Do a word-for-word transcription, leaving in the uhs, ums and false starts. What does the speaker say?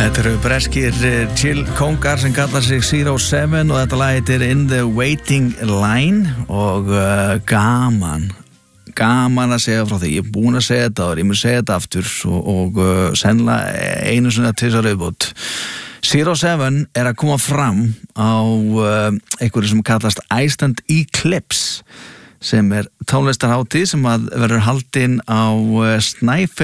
Þetta eru breskir chill kóngar sem kallar sig Zero Seven og þetta lag heitir In the Waiting Line og uh, gaman gaman að segja frá því. Ég er búin að segja þetta og ég mun segja þetta aftur og, og uh, sennilega einu svona tvisar auðbútt. Zero Seven er að koma fram á uh, einhverju sem kallast Iceland Eclipse sem er tónlistarhátíð sem að verður haldin á uh, Snæfell